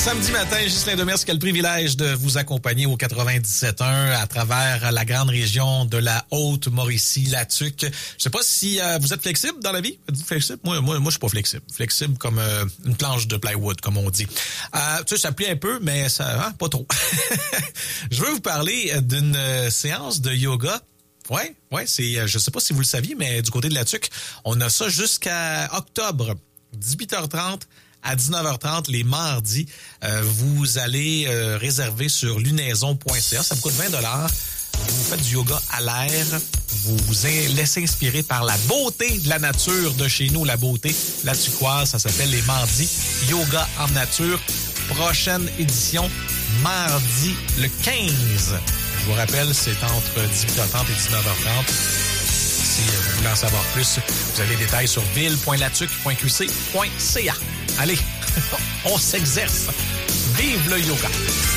Samedi matin, Ghislain Demers qui a le privilège de vous accompagner au 97.1 à travers la grande région de la Haute-Mauricie, la Tuque. Je sais pas si vous êtes flexible dans la vie. Êtes-vous flexible? Moi, je suis pas flexible. Flexible comme une planche de plywood, comme on dit. Tu sais, ça plie un peu, mais ça, pas trop. Je veux vous parler d'une séance de yoga. Ouais, c'est, je sais pas si vous le saviez, mais du côté de la Tuque, on a ça jusqu'à octobre, 18h30 à 19h30 les mardis. Vous allez réserver sur lunaison.ca. Ça vous coûte 20 $. Vous faites du yoga à l'air. Vous vous laissez inspirer par la beauté de la nature de chez nous, la beauté la tuquoise. Ça s'appelle les mardis yoga en nature. Prochaine édition, mardi le 15. Je vous rappelle, c'est entre 18h30 et 19h30. Si vous voulez en savoir plus, vous avez des détails sur ville.latuque.qc.ca. Allez, on s'exerce. Vive le yoga!